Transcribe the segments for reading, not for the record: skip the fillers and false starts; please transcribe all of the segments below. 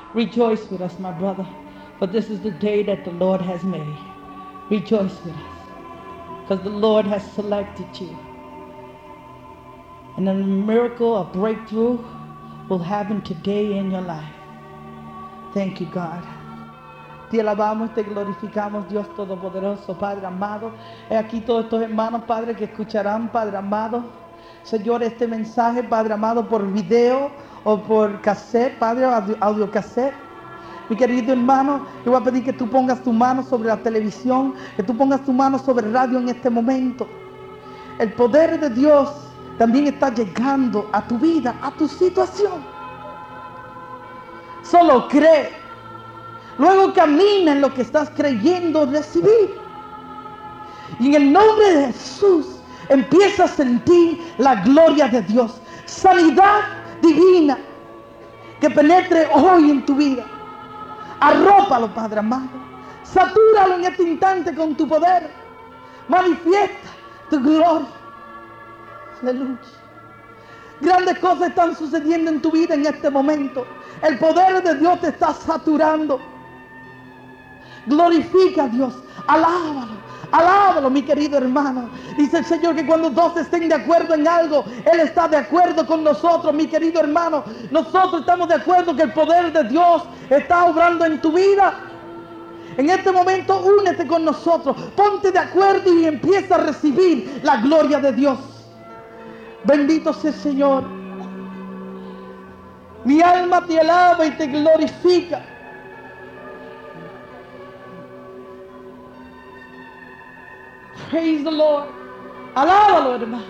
Rejoice with us, my brother, for this is the day that the Lord has made. Rejoice with us, because the Lord has selected you. And a miracle, a breakthrough will happen today in your life. Thank you, God. Te alabamos y te glorificamos, Dios Todopoderoso, Padre amado. He aquí todos estos hermanos, Padre, que escucharán, Padre amado, Señor, este mensaje, Padre amado, por video o por cassette, Padre, audio cassette. Mi querido hermano, yo voy a pedir que tú pongas tu mano sobre la televisión, que tú pongas tu mano sobre el radio en este momento. El poder de Dios también está llegando a tu vida, a tu situación. Solo cree. Luego camina en lo que estás creyendo recibir. Y en el nombre de Jesús empieza a sentir la gloria de Dios. Sanidad divina que penetre hoy en tu vida. Arrópalo, Padre amado. Satúralo en este instante con tu poder. Manifiesta tu gloria. Aleluya. Grandes cosas están sucediendo en tu vida en este momento. El poder de Dios te está saturando. Glorifica a Dios. Alábalo. Alábalo, mi querido hermano. Dice el Señor que cuando dos estén de acuerdo en algo, Él está de acuerdo con nosotros, mi querido hermano. Nosotros estamos de acuerdo que el poder de Dios está obrando en tu vida. En este momento únete con nosotros. Ponte de acuerdo y empieza a recibir la gloria de Dios. Bendito sea el Señor. Mi alma te alaba y te glorifica. Praise the Lord. Alábalo, hermano.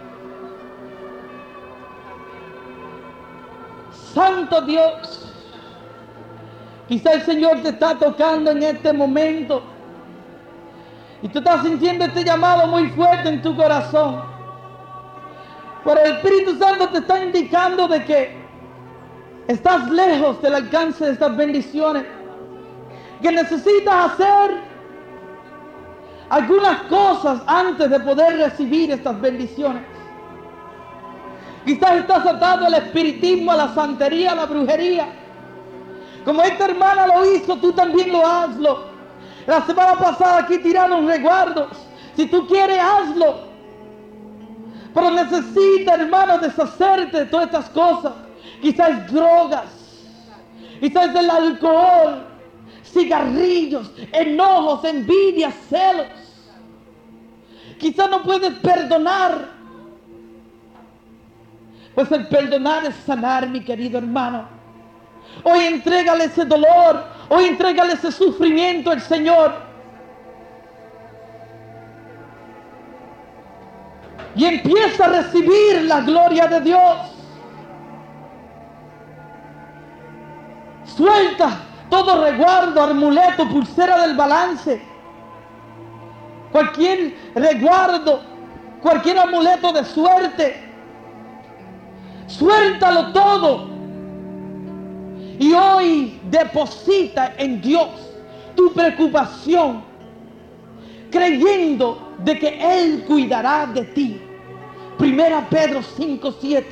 Santo Dios. Quizá el Señor te está tocando en este momento. Y tú estás sintiendo este llamado muy fuerte en tu corazón. Pero el Espíritu Santo te está indicando de que estás lejos del alcance de estas bendiciones. Que necesitas hacer algunas cosas antes de poder recibir estas bendiciones. Quizás estás atado al espiritismo, a la santería, a la brujería. Como esta hermana lo hizo, tú también lo hazlo. La semana pasada aquí tiraron resguardos. Si tú quieres, hazlo. Pero necesitas, hermano, deshacerte de todas estas cosas. Quizás drogas. Quizás el alcohol. Cigarrillos, enojos, envidias, celos. Quizás no puedes perdonar. Pues el perdonar es sanar, mi querido hermano. Hoy entrégale ese dolor. Hoy entrégale ese sufrimiento al Señor. Y empieza a recibir la gloria de Dios. Suelta todo resguardo, amuleto, pulsera del balance. Cualquier resguardo, cualquier amuleto de suerte. Suéltalo todo. Y hoy deposita en Dios tu preocupación, creyendo de que Él cuidará de ti. 1 Pedro 5:7.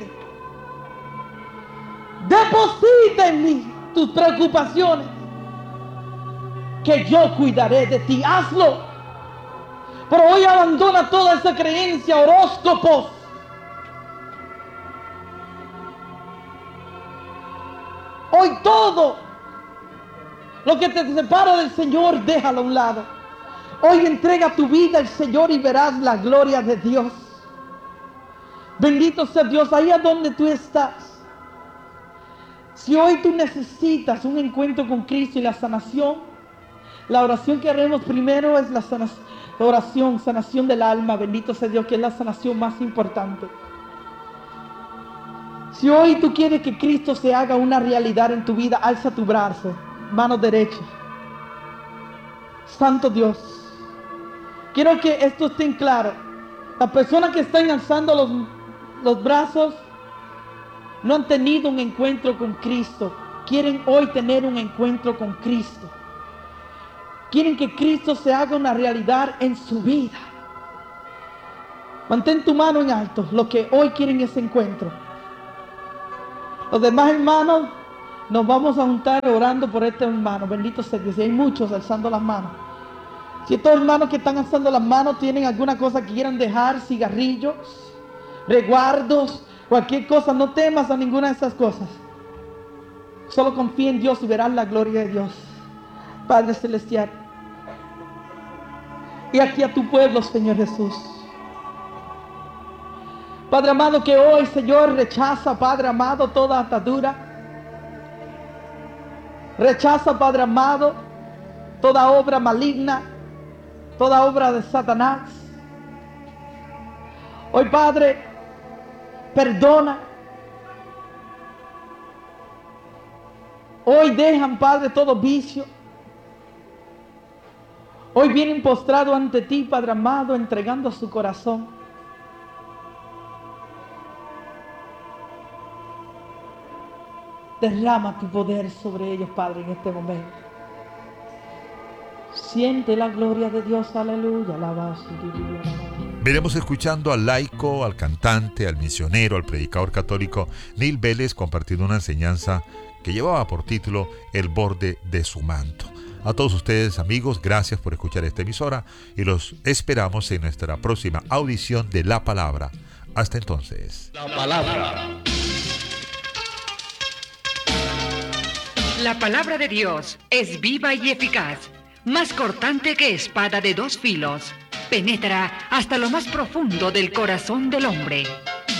Deposita en mí tus preocupaciones, que yo cuidaré de ti. Hazlo. Pero hoy abandona toda esa creencia, horóscopos. Hoy todo lo que te separa del Señor, déjalo a un lado. Hoy entrega tu vida al Señor y verás la gloria de Dios. Bendito sea Dios, ahí a donde tú estás. Si hoy tú necesitas un encuentro con Cristo y la sanación, la oración que haremos primero es la sanación del alma. Bendito sea Dios, que es la sanación más importante. Si hoy tú quieres que Cristo se haga una realidad en tu vida, alza tu brazo, mano derecha. Santo Dios, quiero que esto esté en claro. Las personas que están alzando los brazos no han tenido un encuentro con Cristo. Quieren hoy tener un encuentro con Cristo. Quieren que Cristo se haga una realidad en su vida. Mantén tu mano en alto, los que hoy quieren ese encuentro. Los demás hermanos, Nos vamos a juntar orando por este hermano. Bendito sea Dios. Y hay muchos alzando las manos. Si estos hermanos que están alzando las manos tienen alguna cosa que quieran dejar, cigarrillos, resguardos, cualquier cosa, no temas a ninguna de esas cosas. Solo confía en Dios y verás la gloria de Dios. Padre Celestial. Y aquí a tu pueblo, Señor Jesús. Padre amado, que hoy, Señor, rechaza, Padre amado, toda atadura. Rechaza, Padre amado, toda obra maligna, toda obra de Satanás. Hoy, Padre, perdona. Hoy dejan, Padre, todo vicio. Hoy vienen postrados ante ti, Padre amado, entregando su corazón. Derrama tu poder sobre ellos, Padre, en este momento. Siente la gloria de Dios, aleluya, alaba. Veremos escuchando al laico, al cantante, al misionero, al predicador católico Neil Vélez compartiendo una enseñanza que llevaba por título El borde de su manto. A todos ustedes, amigos, gracias por escuchar esta emisora y los esperamos en nuestra próxima audición de La Palabra. Hasta entonces. La Palabra. La palabra de Dios es viva y eficaz, más cortante que espada de dos filos. Penetra hasta lo más profundo del corazón del hombre